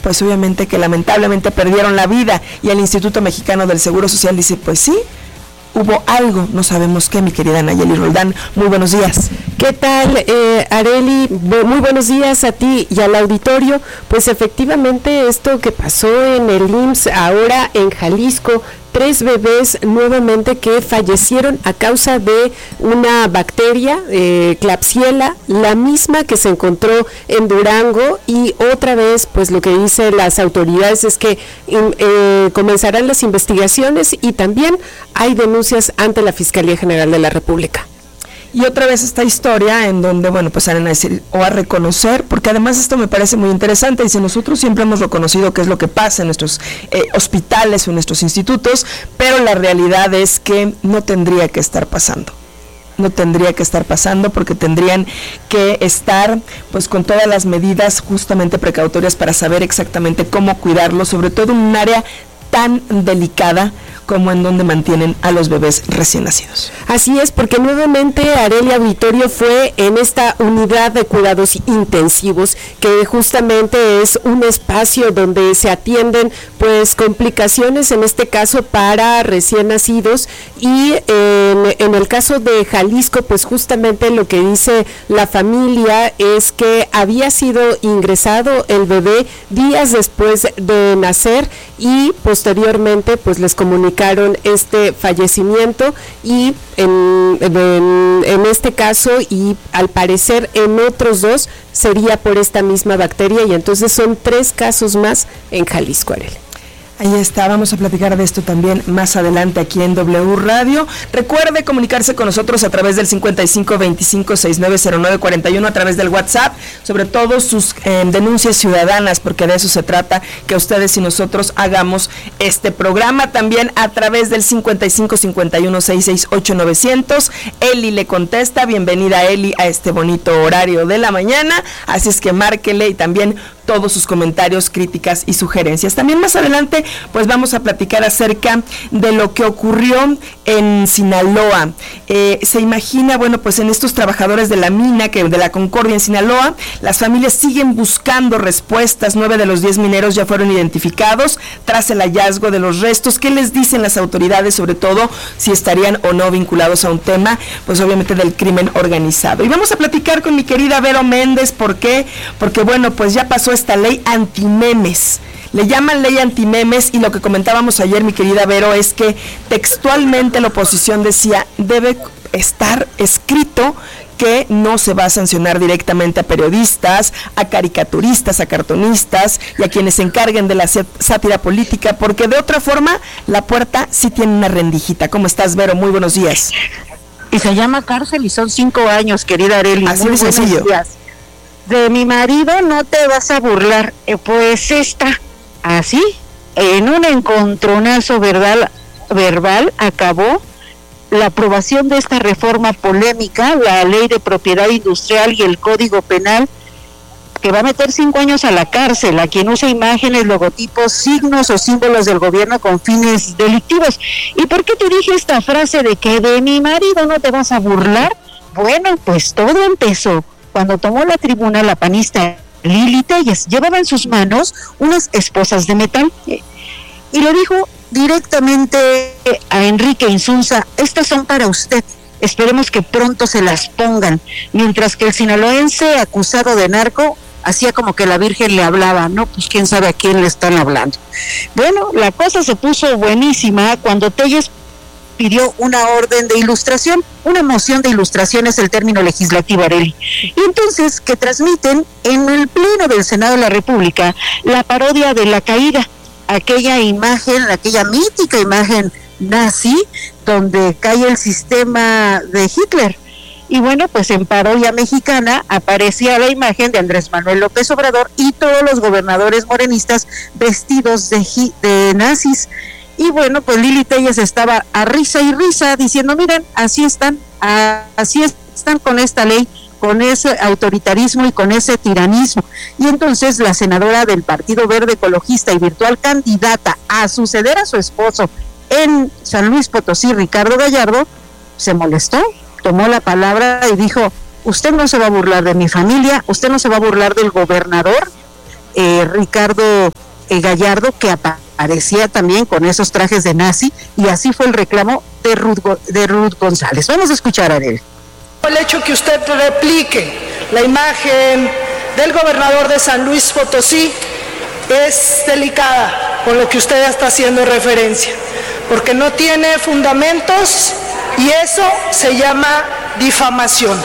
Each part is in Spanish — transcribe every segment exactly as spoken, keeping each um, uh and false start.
pues obviamente que lamentablemente perdieron la vida, y el Instituto Mexicano del Seguro Social dice, pues sí, hubo algo, no sabemos qué, mi querida Nayeli Roldán. Muy buenos días. ¿Qué tal, eh, Areli? Muy buenos días a ti y al auditorio. Pues efectivamente esto que pasó en el I M S S ahora en Jalisco, tres bebés nuevamente que fallecieron a causa de una bacteria, eh, Klebsiella, la misma que se encontró en Durango, y otra vez, pues lo que dicen las autoridades es que eh, comenzarán las investigaciones y también hay denuncias ante la Fiscalía General de la República. Y otra vez esta historia en donde, bueno, pues salen a decir o a reconocer, porque además esto me parece muy interesante, y si nosotros siempre hemos reconocido qué es lo que pasa en nuestros eh, hospitales o en nuestros institutos, pero la realidad es que no tendría que estar pasando. No tendría que estar pasando porque tendrían que estar pues con todas las medidas justamente precautorias para saber exactamente cómo cuidarlo, sobre todo en un área tan delicada como en donde mantienen a los bebés recién nacidos. Así es, porque nuevamente Areli Auditorio fue en esta unidad de cuidados intensivos, que justamente es un espacio donde se atienden pues complicaciones, en este caso para recién nacidos, y en, en el caso de Jalisco, pues justamente lo que dice la familia es que había sido ingresado el bebé días después de nacer, y posteriormente pues les comunicaron este fallecimiento, y en, en, en este caso y al parecer en otros dos sería por esta misma bacteria, y entonces son tres casos más en Jalisco, Arely. Ahí está, vamos a platicar de esto también más adelante aquí en W Radio. Recuerde comunicarse con nosotros a través del cincuenta y cinco veinticinco sesenta y nueve cero nueve cuarenta y uno, a través del WhatsApp, sobre todo sus eh, denuncias ciudadanas, porque de eso se trata, que ustedes y nosotros hagamos este programa. También a través del cincuenta y cinco cincuenta y uno sesenta y seis ocho novecientos. Eli le contesta. Bienvenida, Eli, a este bonito horario de la mañana, así es que márquele, y también todos sus comentarios, críticas y sugerencias. También más adelante pues vamos a platicar acerca de lo que ocurrió en Sinaloa. Eh, se imagina, bueno, pues en estos trabajadores de la mina, que de la Concordia en Sinaloa, las familias siguen buscando respuestas. Nueve de los diez mineros ya fueron identificados tras el hallazgo de los restos. ¿Qué les dicen las autoridades, sobre todo si estarían o no vinculados a un tema, pues obviamente del crimen organizado? Y vamos a platicar con mi querida Vero Méndez. ¿Por qué? Porque bueno, pues ya pasó esta ley antimemes. Le llaman ley antimemes, y lo que comentábamos ayer, mi querida Vero, es que textualmente la oposición decía, debe estar escrito que no se va a sancionar directamente a periodistas, a caricaturistas, a cartonistas y a quienes se encarguen de la sátira política, porque de otra forma la puerta sí tiene una rendijita. ¿Cómo estás, Vero? Muy buenos días. Y se llama cárcel y son cinco años, querida Arely. Así de sencillo. De mi marido no te vas a burlar. Eh, pues esta, así, en un encontronazo verbal, verbal acabó la aprobación de esta reforma polémica, la ley de propiedad industrial y el código penal, que va a meter cinco años a la cárcel a quien usa imágenes, logotipos, signos o símbolos del gobierno con fines delictivos. ¿Y por qué te dije esta frase de que de mi marido no te vas a burlar? Bueno, pues todo empezó cuando tomó la tribuna la panista Lili Téllez. Llevaba en sus manos unas esposas de metal y le dijo directamente a Enrique Insunza, estas son para usted, esperemos que pronto se las pongan, mientras que el sinaloense acusado de narco hacía como que la Virgen le hablaba, no, pues quién sabe a quién le están hablando. Bueno, la cosa se puso buenísima cuando Téllez pidió una orden de ilustración, una moción de ilustración es el término legislativo, Arely, y entonces que transmiten en el pleno del Senado de la República la parodia de la caída, aquella imagen, aquella mítica imagen nazi, donde cae el sistema de Hitler. Y bueno, pues en parodia mexicana aparecía la imagen de Andrés Manuel López Obrador y todos los gobernadores morenistas vestidos de, de nazis. Y bueno, pues Lili Téllez estaba a risa y risa diciendo, miren, así están, así están con esta ley, con ese autoritarismo y con ese tiranismo. Y entonces la senadora del Partido Verde Ecologista y virtual candidata a suceder a su esposo en San Luis Potosí, Ricardo Gallardo, se molestó, tomó la palabra y dijo, usted no se va a burlar de mi familia, usted no se va a burlar del gobernador, eh, Ricardo eh, Gallardo, que aparecía también con esos trajes de nazi, y así fue el reclamo de Ruth, de Ruth González. Vamos a escuchar a él. El hecho que usted replique la imagen del gobernador de San Luis Potosí es delicada con lo que usted está haciendo referencia, porque no tiene fundamentos y eso se llama difamación.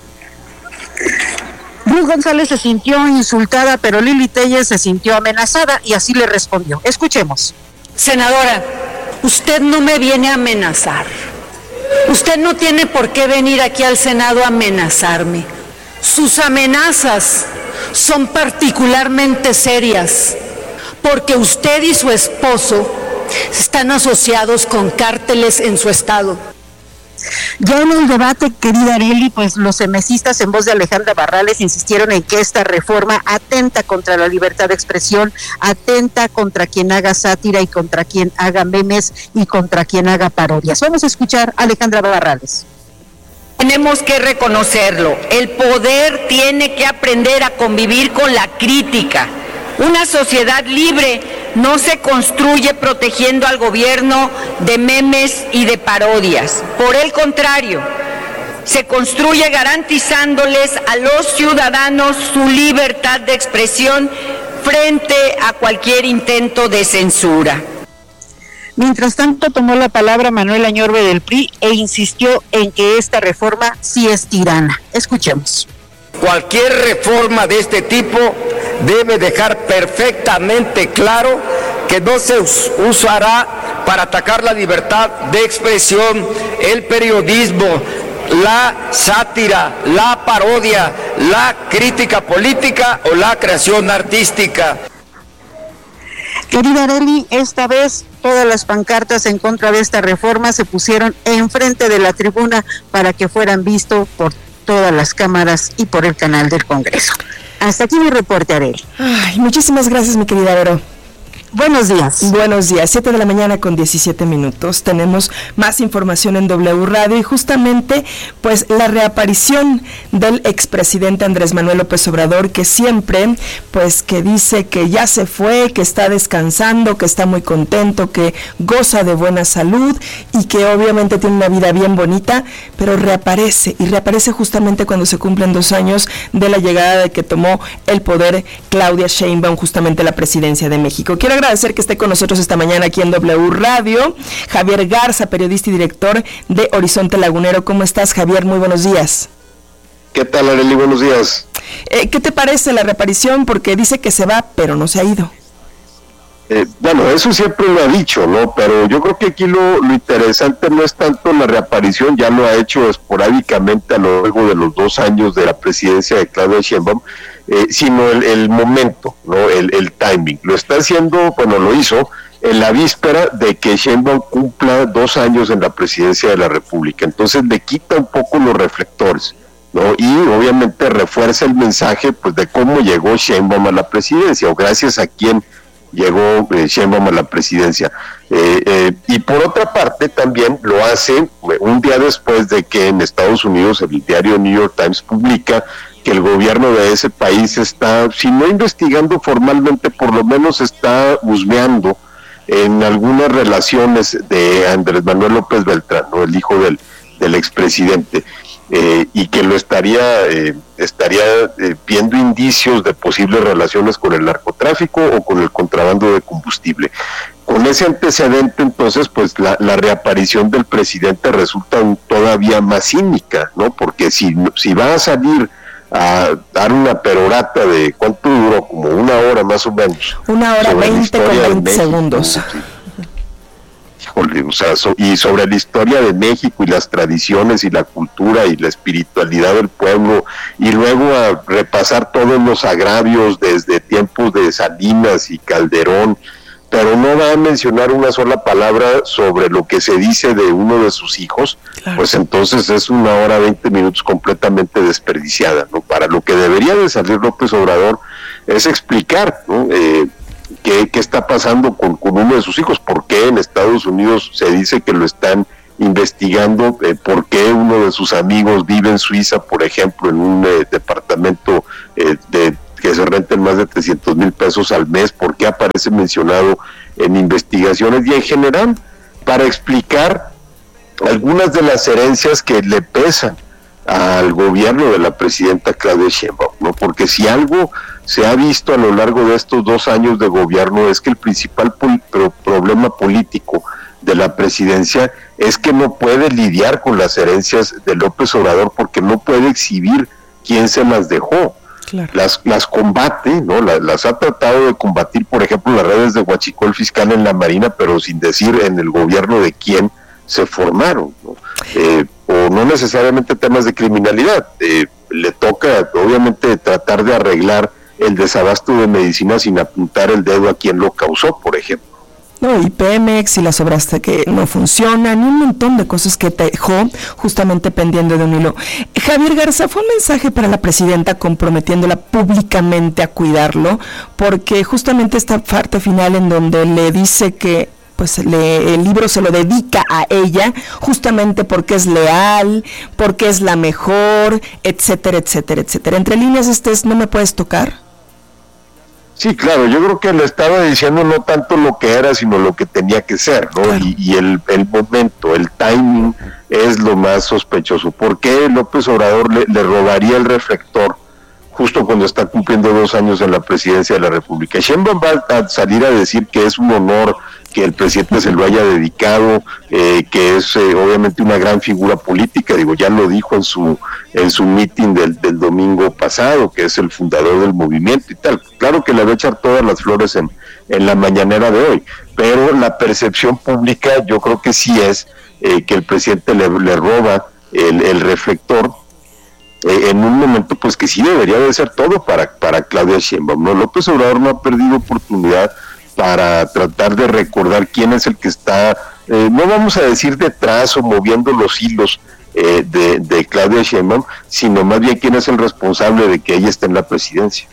Ruth González se sintió insultada, pero Lili Telles se sintió amenazada y así le respondió. Escuchemos. Senadora, usted no me viene a amenazar. Usted no tiene por qué venir aquí al Senado a amenazarme. Sus amenazas son particularmente serias, porque usted y su esposo están asociados con cárteles en su estado. Ya en el debate, querida Arely, pues los emesistas en voz de Alejandra Barrales insistieron en que esta reforma atenta contra la libertad de expresión, atenta contra quien haga sátira y contra quien haga memes y contra quien haga parodias. Vamos a escuchar a Alejandra Barrales. Tenemos que reconocerlo, el poder tiene que aprender a convivir con la crítica. Una sociedad libre no se construye protegiendo al gobierno de memes y de parodias. Por el contrario, se construye garantizándoles a los ciudadanos su libertad de expresión frente a cualquier intento de censura. Mientras tanto, tomó la palabra Manuel Añorbe del P R I e insistió en que esta reforma sí es tirana. Escuchemos. Cualquier reforma de este tipo debe dejar perfectamente claro que no se usará para atacar la libertad de expresión, el periodismo, la sátira, la parodia, la crítica política o la creación artística. Querida Arely, esta vez todas las pancartas en contra de esta reforma se pusieron enfrente de la tribuna para que fueran vistos por todas las cámaras y por el canal del Congreso. Hasta aquí mi reporte, Arely. Ay, muchísimas gracias, mi querida Vero. Buenos días. Buenos días, siete de la mañana con diecisiete minutos. Tenemos más información en W Radio y justamente pues la reaparición del expresidente Andrés Manuel López Obrador, que siempre pues que dice que ya se fue, que está descansando, que está muy contento, que goza de buena salud y que obviamente tiene una vida bien bonita, pero reaparece y reaparece justamente cuando se cumplen dos años de la llegada de que tomó el poder Claudia Sheinbaum, justamente la presidencia de México. Quiero agradecer que esté con nosotros esta mañana aquí en W Radio, Javier Garza, periodista y director de Horizonte Lagunero. ¿Cómo estás, Javier? Muy buenos días. ¿Qué tal, Arely? Buenos días. Eh, ¿Qué te parece la reaparición? Porque dice que se va, pero no se ha ido. Eh, bueno, eso siempre lo ha dicho, ¿no? Pero yo creo que aquí lo, lo interesante no es tanto la reaparición, ya lo ha hecho esporádicamente a lo largo de los dos años de la presidencia de Claudia Sheinbaum, eh, sino el, el momento, ¿no? El, el timing. Lo está haciendo, bueno, lo hizo en la víspera de que Sheinbaum cumpla dos años en la presidencia de la República. Entonces le quita un poco los reflectores, ¿no? Y obviamente refuerza el mensaje, pues, de cómo llegó Sheinbaum a la presidencia, o gracias a quién llegó eh, Sheinbaum a la presidencia. Eh, eh, y por otra parte también lo hace un día después de que en Estados Unidos el diario New York Times publica que el gobierno de ese país está, si no investigando formalmente, por lo menos está husmeando en algunas relaciones de Andrés Manuel López Beltrán, ¿no? El hijo del, del expresidente. Eh, y que lo estaría eh, estaría eh, viendo indicios de posibles relaciones con el narcotráfico o con el contrabando de combustible. Con ese antecedente, entonces, pues la, la reaparición del presidente resulta un, todavía más cínica, ¿no? Porque si, si va a salir a dar una perorata de, ¿cuánto duró? Como una hora más o menos. Una hora veinte con veinte segundos. O sea, so, y sobre la historia de México y las tradiciones y la cultura y la espiritualidad del pueblo, y luego a repasar todos los agravios desde tiempos de Salinas y Calderón, pero no va a mencionar una sola palabra sobre lo que se dice de uno de sus hijos, claro. Pues entonces es una hora veinte minutos completamente desperdiciada, ¿no? Para lo que debería de salir López Obrador es explicar, ¿no? Eh, ¿Qué, qué está pasando con, con uno de sus hijos? ¿Por qué en Estados Unidos se dice que lo están investigando? Eh, ¿Por qué uno de sus amigos vive en Suiza, por ejemplo, en un eh, departamento eh, de que se renten más de trescientos mil pesos al mes, por qué aparece mencionado en investigaciones y en general para explicar algunas de las herencias que le pesan al gobierno de la presidenta Claudia Sheinbaum, ¿no? Porque si algo se ha visto a lo largo de estos dos años de gobierno es que el principal pol- pro- problema político de la presidencia es que no puede lidiar con las herencias de López Obrador porque no puede exhibir quién se las dejó. Claro. Las, las combate, ¿no? Las, las ha tratado de combatir, por ejemplo, las redes de huachicol fiscal en la Marina, pero sin decir en el gobierno de quién se formaron, ¿no? Eh, o no necesariamente temas de criminalidad, eh, le toca obviamente tratar de arreglar el desabasto de medicina sin apuntar el dedo a quien lo causó, por ejemplo. No, y Pemex y las obras que no funcionan, y un montón de cosas que te dejó justamente pendiendo de un hilo. Javier Garza, fue un mensaje para la presidenta comprometiéndola públicamente a cuidarlo, porque justamente esta parte final en donde le dice que pues le, el libro se lo dedica a ella, justamente porque es leal, porque es la mejor, etcétera, etcétera, etcétera. Entre líneas, este es, ¿no me puedes tocar? Sí, claro, yo creo que le estaba diciendo no tanto lo que era, sino lo que tenía que ser, ¿no? Claro. Y, y el, el momento, el timing es lo más sospechoso. ¿Por qué López Obrador le, le robaría el reflector justo cuando está cumpliendo dos años en la presidencia de la República? Sheinbaum va a salir a decir que es un honor que el presidente se lo haya dedicado, eh, que es eh, obviamente una gran figura política, digo, ya lo dijo en su en su meeting del, del domingo pasado, que es el fundador del movimiento y tal. Claro que le va a echar todas las flores en, en la mañanera de hoy, pero la percepción pública yo creo que sí es eh, que el presidente le, le roba el, el reflector eh, en un momento pues que sí debería de ser todo para, para Claudia Sheinbaum, ¿no? López Obrador no ha perdido oportunidad para tratar de recordar quién es el que está, eh, no vamos a decir detrás o moviendo los hilos eh, de, de Claudia Sheinbaum, sino más bien quién es el responsable de que ella esté en la presidencia.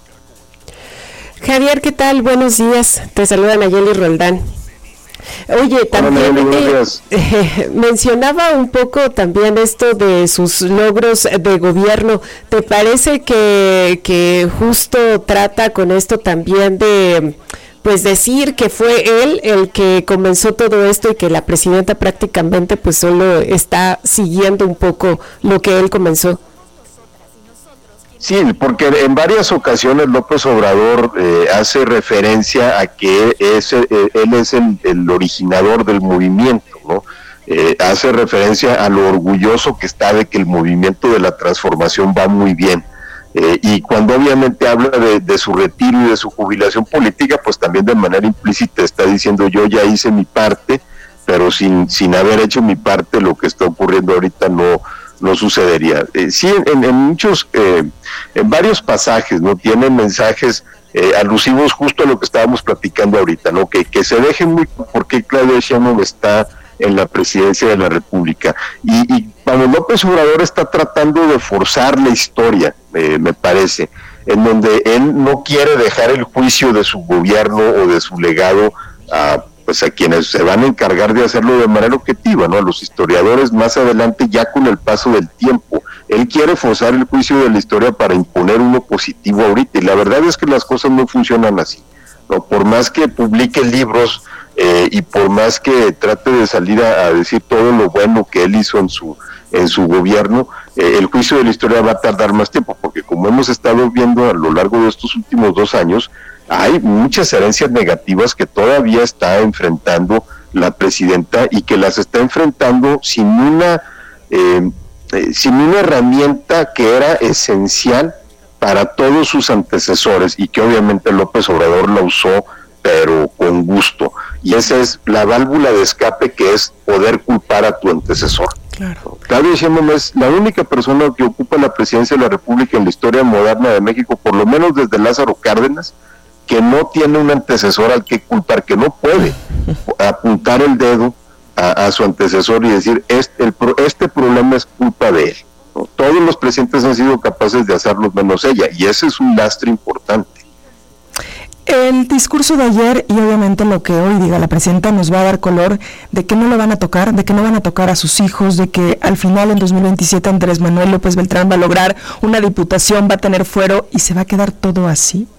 Javier, ¿qué tal? Buenos días, te saluda Nayeli Roldán. Oye, también eh, eh, mencionaba un poco también esto de sus logros de gobierno. ¿Te parece que, que justo trata con esto también de pues decir que fue él el que comenzó todo esto y que la presidenta prácticamente pues solo está siguiendo un poco lo que él comenzó? Sí, porque en varias ocasiones López Obrador eh, hace referencia a que es, eh, él es el, el originador del movimiento, ¿no? Eh, hace referencia a lo orgulloso que está de que el movimiento de la transformación va muy bien. Eh, y cuando obviamente habla de, de su retiro y de su jubilación política, pues también de manera implícita está diciendo yo ya hice mi parte, pero sin, sin haber hecho mi parte lo que está ocurriendo ahorita no no sucedería. Eh, sí, en, en muchos, eh, en varios pasajes, ¿no? Tienen mensajes eh, alusivos justo a lo que estábamos platicando ahorita, ¿no? Que, que se dejen muy por qué Claudia Sheinbaum está en la presidencia de la República. Y, y cuando López Obrador está tratando de forzar la historia, eh, me parece, en donde él no quiere dejar el juicio de su gobierno o de su legado a pues a quienes se van a encargar de hacerlo de manera objetiva, ¿no? A los historiadores más adelante, ya con el paso del tiempo. Él quiere forzar el juicio de la historia para imponer uno positivo ahorita, y la verdad es que las cosas no funcionan así, ¿no? Por más que publique libros eh, y por más que trate de salir a, a decir todo lo bueno que él hizo en su en su gobierno, eh, el juicio de la historia va a tardar más tiempo, porque como hemos estado viendo a lo largo de estos últimos dos años, hay muchas herencias negativas que todavía está enfrentando la presidenta y que las está enfrentando sin una eh, eh, sin una herramienta que era esencial para todos sus antecesores y que obviamente López Obrador la usó pero con gusto, y esa es la válvula de escape, que es poder culpar a tu antecesor. Claro. Claudia Sheinbaum es la única persona que ocupa la presidencia de la República en la historia moderna de México, por lo menos desde Lázaro Cárdenas, que no tiene un antecesor al que culpar, que no puede apuntar el dedo a, a su antecesor y decir, este, el, este problema es culpa de él, ¿no? Todos los presidentes han sido capaces de hacerlo menos ella, y ese es un lastre importante. El discurso de ayer y obviamente lo que hoy diga la presidenta nos va a dar color de que no lo van a tocar, de que no van a tocar a sus hijos, de que al final en dos mil veintisiete Andrés Manuel López Beltrán va a lograr una diputación, va a tener fuero y se va a quedar todo así.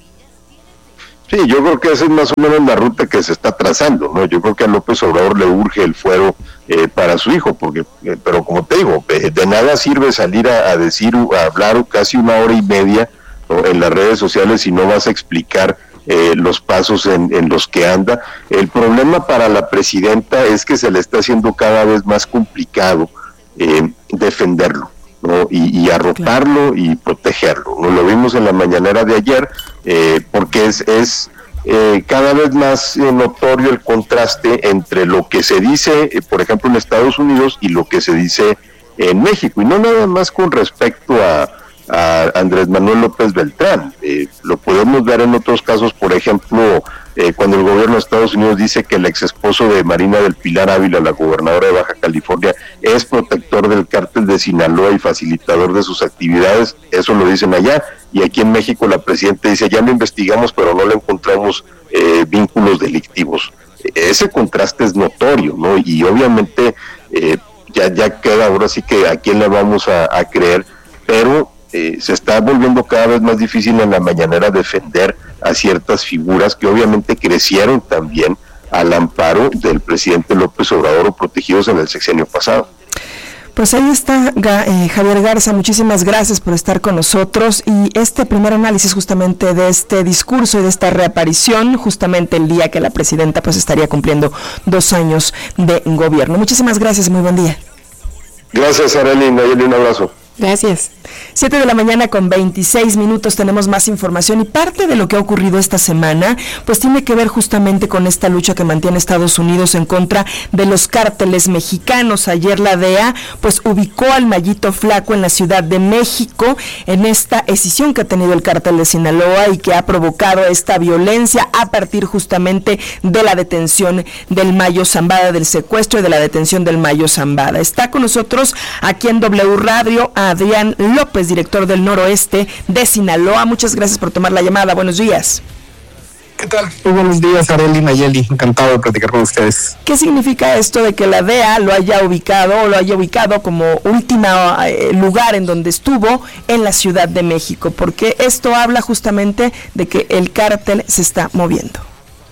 Sí, yo creo que esa es más o menos la ruta que se está trazando, ¿no? Yo creo que a López Obrador le urge el fuero eh, para su hijo, porque, eh, pero como te digo, eh, de nada sirve salir a, a decir, a hablar casi una hora y media, ¿no?, en las redes sociales si no vas a explicar eh, los pasos en, en los que anda. El problema para la presidenta es que se le está haciendo cada vez más complicado eh, defenderlo, ¿no? Y, y arroparlo y protegerlo, ¿no? Lo vimos en la mañanera de ayer, eh, porque es, es eh, cada vez más eh, notorio el contraste entre lo que se dice, eh, por ejemplo, en Estados Unidos y lo que se dice en México, y no nada más con respecto a, a Andrés Manuel López Beltrán. Eh, lo podemos ver en otros casos, por ejemplo, eh, cuando el gobierno de Estados Unidos dice que el ex esposo de Marina del Pilar Ávila, la gobernadora de Baja California, es protector del cártel de Sinaloa y facilitador de sus actividades, eso lo dicen allá, y aquí en México la presidenta dice, ya lo investigamos, pero no le encontramos eh, vínculos delictivos. Ese contraste es notorio, ¿no? Y obviamente eh, ya, ya queda ahora sí que a quién le vamos a, a creer, pero eh, se está volviendo cada vez más difícil en la mañanera defender a ciertas figuras que obviamente crecieron también al amparo del presidente López Obrador o protegidos en el sexenio pasado. Pues ahí está, eh, Javier Garza, muchísimas gracias por estar con nosotros y este primer análisis justamente de este discurso y de esta reaparición, justamente el día que la presidenta pues estaría cumpliendo dos años de gobierno. Muchísimas gracias, muy buen día. Gracias, Arely, Nayeli, un abrazo. Gracias. siete de la mañana con veintiséis minutos, tenemos más información y parte de lo que ha ocurrido esta semana pues tiene que ver justamente con esta lucha que mantiene Estados Unidos en contra de los cárteles mexicanos. Ayer la D E A pues ubicó al Mayito Flaco en la Ciudad de México en esta escisión que ha tenido el cártel de Sinaloa y que ha provocado esta violencia a partir justamente de la detención del Mayo Zambada, del secuestro y de la detención del Mayo Zambada. Está con nosotros aquí en W Radio a Adrián López, director del Noroeste de Sinaloa. Muchas gracias por tomar la llamada. Buenos días. ¿Qué tal? Muy buenos días, Arely, Nayeli. Encantado de platicar con ustedes. ¿Qué significa esto de que la D E A lo haya ubicado o lo haya ubicado como último eh, lugar en donde estuvo en la Ciudad de México? Porque esto habla justamente de que el cártel se está moviendo.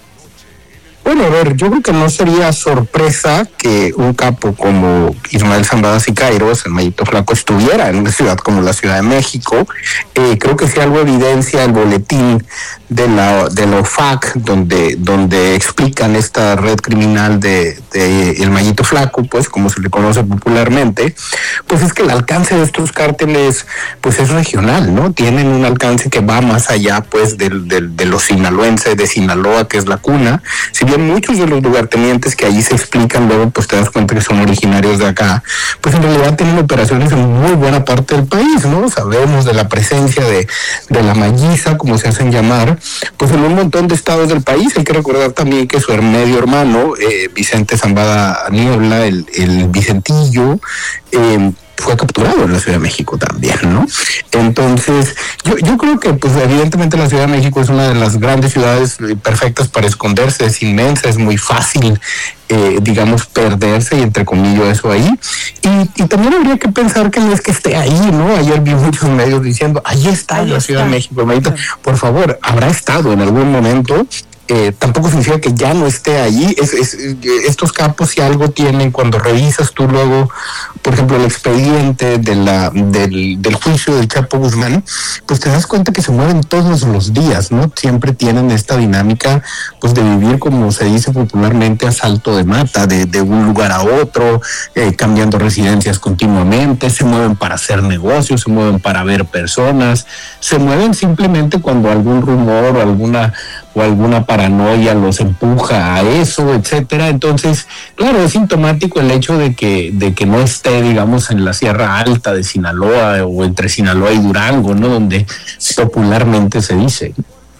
Bueno, a ver, yo creo que no sería sorpresa que un capo como Ismael Zambada Siqueiros, el Mayito Flaco, estuviera en una ciudad como la Ciudad de México. Eh, creo que si algo evidencia el boletín de la de la O F A C, donde donde explican esta red criminal de, de el Mayito Flaco, pues como se le conoce popularmente, pues es que el alcance de estos cárteles pues es regional, ¿no? Tienen un alcance que va más allá pues del, del, de los sinaloenses, de Sinaloa, que es la cuna. Si bien muchos de los lugartenientes que ahí se explican luego, pues te das cuenta que son originarios de acá, pues en realidad tienen operaciones en muy buena parte del país, ¿no? Sabemos de la presencia de, de la Malliza, como se hacen llamar, pues en un montón de estados del país. Hay que recordar también que su medio hermano, eh, Vicente Zambada Niebla, el, el Vicentillo, eh, fue capturado en la Ciudad de México también, ¿no? Entonces, yo, yo creo que, pues, evidentemente la Ciudad de México es una de las grandes ciudades perfectas para esconderse, es inmensa, es muy fácil, eh, digamos, perderse, y entre comillas eso ahí. Y, y también habría que pensar que no es que esté ahí, ¿no? Ayer vi muchos medios diciendo, ahí está ahí la está. Ciudad de México. Por favor, habrá estado en algún momento. Eh, tampoco significa que ya no esté allí. Es, es, estos capos, si algo tienen, cuando revisas tú luego, por ejemplo, el expediente de la, del, del juicio del Chapo Guzmán, pues te das cuenta que se mueven todos los días, ¿no? Siempre tienen esta dinámica, pues, de vivir, como se dice popularmente, a salto de mata, de, de un lugar a otro, eh, cambiando residencias continuamente, se mueven para hacer negocios, se mueven para ver personas, se mueven simplemente cuando algún rumor o alguna o alguna paranoia los empuja a eso, etcétera. Entonces, claro, es sintomático el hecho de que de que no esté, digamos, en la Sierra Alta de Sinaloa o entre Sinaloa y Durango, ¿no? Donde popularmente se dice.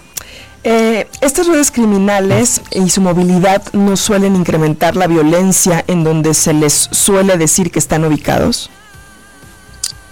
Eh, estas redes criminales y su movilidad no suelen incrementar la violencia en donde se les suele decir que están ubicados.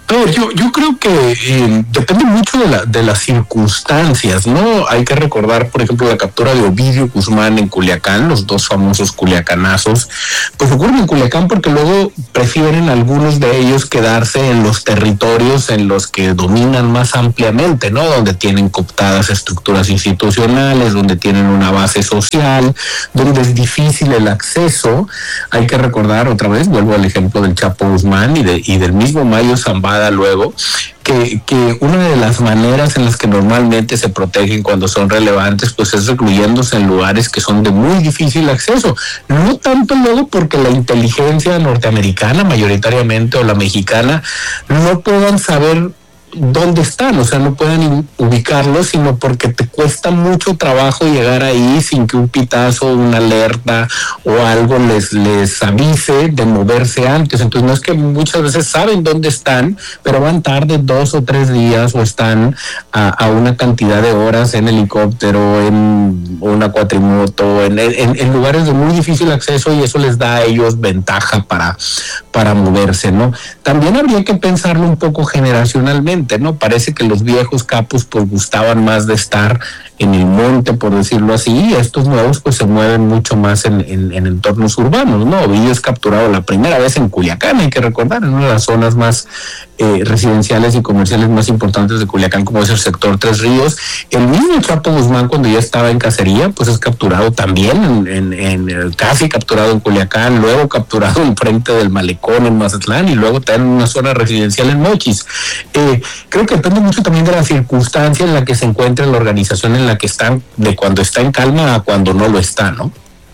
A ver, yo, yo creo que eh, depende mucho de, la, de las circunstancias, ¿no? Hay que recordar, por ejemplo, la captura de Ovidio Guzmán en Culiacán, los dos famosos culiacanazos, pues ocurren en Culiacán porque luego prefieren algunos de ellos quedarse en los territorios en los que dominan más ampliamente, ¿no? Donde tienen cooptadas estructuras institucionales, donde tienen una base social, donde es difícil el acceso. Hay que recordar otra vez, vuelvo al ejemplo del Chapo Guzmán y, de, y del mismo Mayo Zambada luego, que, que una de las maneras en las que normalmente se protegen cuando son relevantes, pues es recluyéndose en lugares que son de muy difícil acceso. No tanto luego porque la inteligencia norteamericana mayoritariamente o la mexicana no puedan saber dónde están, o sea, no pueden ubicarlos, sino porque te cuesta mucho trabajo llegar ahí sin que un pitazo, una alerta o algo les, les avise de moverse antes. Entonces no es que muchas veces saben dónde están, pero van tarde dos o tres días o están a, a una cantidad de horas en helicóptero, en una cuatrimoto, en, en, en lugares de muy difícil acceso, y eso les da a ellos ventaja para, para moverse, ¿no? También habría que pensarlo un poco generacionalmente, ¿no? Parece que los viejos capos pues gustaban más de estar en el monte, por decirlo así, y estos nuevos pues se mueven mucho más en, en, en entornos urbanos, ¿no? Ovidio es capturado la primera vez en Culiacán, hay que recordar, en una de las zonas más eh, residenciales y comerciales más importantes de Culiacán, como es el sector Tres Ríos. El mismo Chapo Guzmán, cuando ya estaba en cacería, pues es capturado también, en, en, en casi capturado en Culiacán, luego capturado en frente del Malecón en Mazatlán, y luego también en una zona residencial en Mochis. Eh, creo que depende mucho también de la circunstancia en la que se encuentra la organización en la que están, de cuando está en calma a cuando no lo está, ¿no?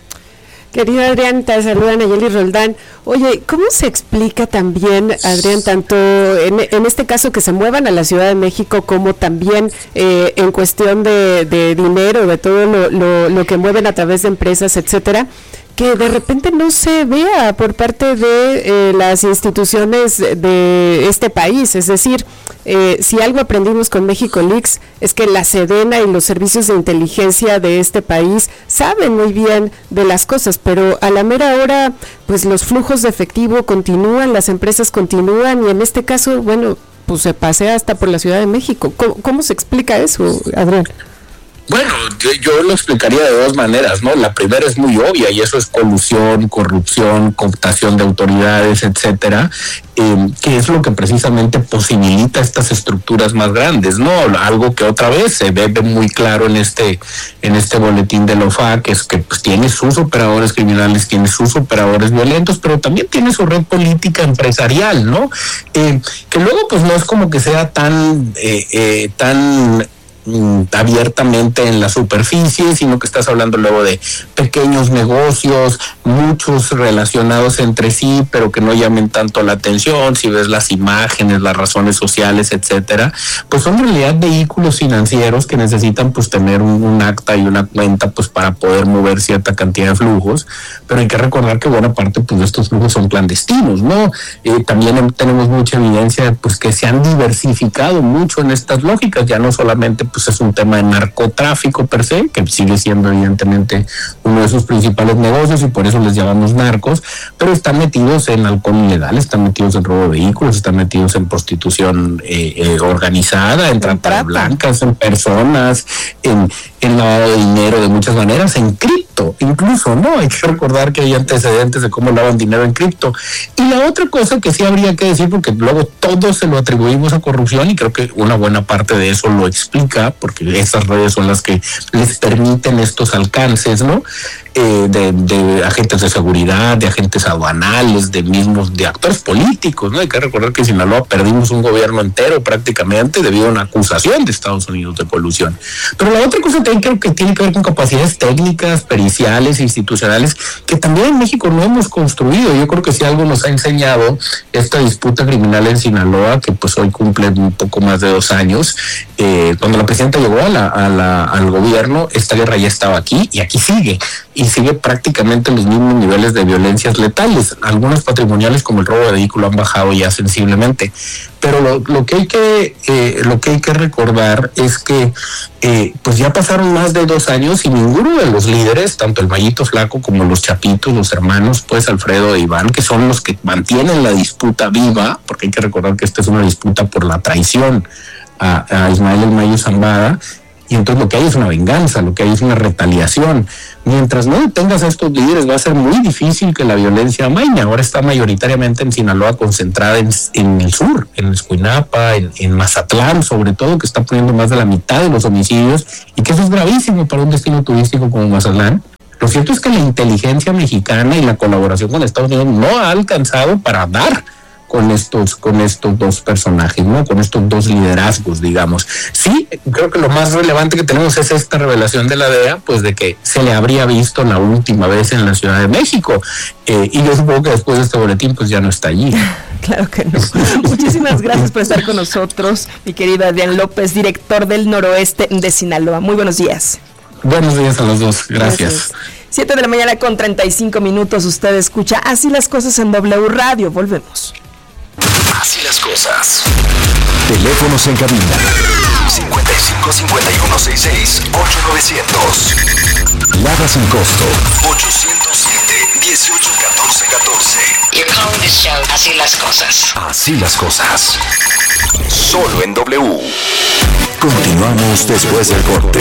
Querido Adrián, te saluda Nayeli Roldán. Oye, ¿cómo se explica también, Adrián, tanto en, en este caso que se muevan a la Ciudad de México, como también eh, en cuestión de, de dinero, de todo lo, lo, lo que mueven a través de empresas, etcétera, que de repente no se vea por parte de eh, las instituciones de este país? Es decir, eh, si algo aprendimos con México Leaks es que la Sedena y los servicios de inteligencia de este país saben muy bien de las cosas, pero a la mera hora pues los flujos de efectivo continúan, las empresas continúan, y en este caso, bueno, pues se pasea hasta por la Ciudad de México. ¿Cómo, cómo se explica eso, Adrián? Bueno, yo, yo lo explicaría de dos maneras, ¿no? La primera es muy obvia, y eso es colusión, corrupción, cooptación de autoridades, etcétera, eh, que es lo que precisamente posibilita estas estructuras más grandes, ¿no? Algo que otra vez se ve muy claro en este en este boletín de la O F A C, que es que pues, tiene sus operadores criminales, tiene sus operadores violentos, pero también tiene su red política empresarial, ¿no? Eh, que luego pues no es como que sea tan eh, eh, tan abiertamente en la superficie, sino que estás hablando luego de pequeños negocios, muchos relacionados entre sí, pero que no llamen tanto la atención. Si ves las imágenes, las razones sociales, etcétera, pues son en realidad vehículos financieros que necesitan pues tener un, un acta y una cuenta pues para poder mover cierta cantidad de flujos, pero hay que recordar que buena parte pues de estos flujos son clandestinos, ¿no? Eh, también tenemos mucha evidencia pues que se han diversificado mucho en estas lógicas, ya no solamente pues es un tema de narcotráfico per se, que sigue siendo evidentemente uno de sus principales negocios y por eso les llamamos narcos, pero están metidos en alcohol ilegal, están metidos en robo de vehículos, están metidos en prostitución eh, eh, organizada, en trata de blancas, en personas, en, en lavado de dinero de muchas maneras, en cripto incluso, ¿no? Hay que recordar que hay antecedentes de cómo lavan dinero en cripto. Y la otra cosa que sí habría que decir, porque luego todos se lo atribuimos a corrupción, y creo que una buena parte de eso lo explica, porque esas redes son las que les permiten estos alcances, ¿no? Eh, de, de agentes de seguridad, de agentes aduanales, de mismos, de actores políticos, ¿no? Hay que recordar que en Sinaloa perdimos un gobierno entero prácticamente debido a una acusación de Estados Unidos de colusión. Pero la otra cosa también creo que tiene que ver con capacidades técnicas, periciales, institucionales, que también en México no hemos construido. Yo creo que si algo nos ha enseñado esta disputa criminal en Sinaloa, que pues hoy cumple un poco más de dos años, eh, cuando la presidenta llegó a la, a la, al gobierno, esta guerra ya estaba aquí y aquí sigue. y sigue prácticamente los mismos niveles de violencias letales. Algunas patrimoniales como el robo de vehículo han bajado ya sensiblemente, pero lo, lo que hay que eh, lo que hay que recordar es que eh, pues ya pasaron más de dos años y ninguno de los líderes, tanto el Mayito Flaco como los Chapitos, los hermanos pues Alfredo e Iván, que son los que mantienen la disputa viva, porque hay que recordar que esta es una disputa por la traición a, a Ismael El Mayo Zambada. Y entonces lo que hay es una venganza, lo que hay es una retaliación. Mientras no detengas a estos líderes, va a ser muy difícil que la violencia amaine. Ahora está mayoritariamente en Sinaloa, concentrada en, en el sur, en Escuinapa, en, en Mazatlán, sobre todo, que está poniendo más de la mitad de los homicidios, y que eso es gravísimo para un destino turístico como Mazatlán. Lo cierto es que la inteligencia mexicana y la colaboración con Estados Unidos no ha alcanzado para dar con estos, con estos dos personajes, ¿no? Con estos dos liderazgos, digamos. Sí, creo que lo más relevante que tenemos es esta revelación de la D E A, pues de que se le habría visto la última vez en la Ciudad de México. Eh, y yo supongo que después de este boletín, pues ya no está allí. Claro que no. Muchísimas gracias por estar con nosotros, mi querido Adrián López, director del Noroeste de Sinaloa. Muy buenos días. Buenos días a los dos. Gracias. Gracias. Siete de la mañana con treinta y cinco minutos. Usted escucha Así las Cosas en W Radio. Volvemos. Así las cosas. Teléfonos en cabina cincuenta y cinco, cincuenta y uno, sesenta y seis, ocho novecientos. Lada sin costo ochocientos siete, dieciocho, catorce, catorce. You're calling this show Así las Cosas. Así las cosas. Solo en W. Continuamos después del corte.